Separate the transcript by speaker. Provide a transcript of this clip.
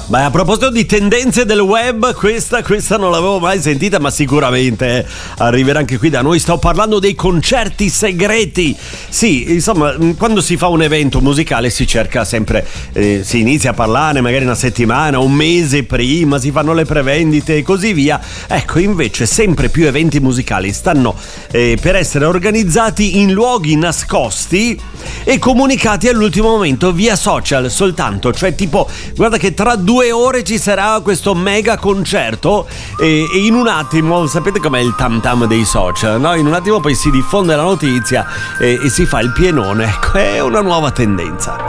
Speaker 1: Beh, a proposito di tendenze del web, questa non l'avevo mai sentita, ma sicuramente arriverà anche qui da noi. Sto parlando dei concerti segreti. Sì, insomma, quando si fa un evento musicale si cerca sempre, si inizia a parlare magari una settimana, un mese prima, si fanno le prevendite e così via. Ecco, invece sempre più eventi musicali stanno per essere organizzati in luoghi nascosti e comunicati all'ultimo momento via social soltanto. Cioè tipo, guarda che tra 2 ore ci sarà questo mega concerto e in un attimo, sapete com'è il tam tam dei social, no? In un attimo poi si diffonde la notizia e si fa il pienone. Ecco, è una nuova tendenza.